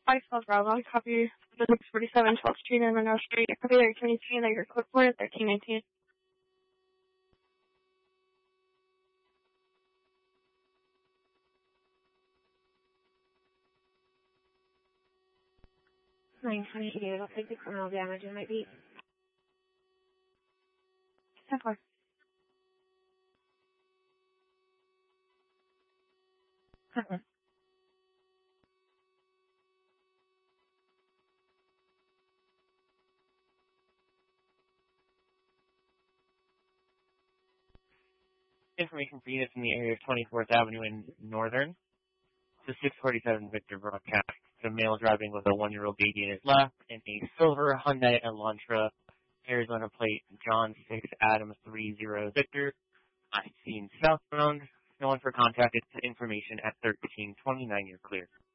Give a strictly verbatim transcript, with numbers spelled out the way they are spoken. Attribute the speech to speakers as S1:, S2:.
S1: I spelled Bravo. Copy the six forty-seven twelfth Street in Monroe Street. Copy there, can you see that your code for it? thirteen nineteen.
S2: nine twenty-eight, I don't think the criminal damage it might be.
S1: ten four.
S2: Uh-huh.
S3: Information for units in the area of twenty-fourth Avenue and Northern. The six forty-seven Victor broadcast. The male driving with a one-year-old baby in his lap in a silver Hyundai Elantra, Arizona plate, John six Adam three zero Victor. I seen southbound. No one for contact. It's information at thirteen twenty-nine. You're clear.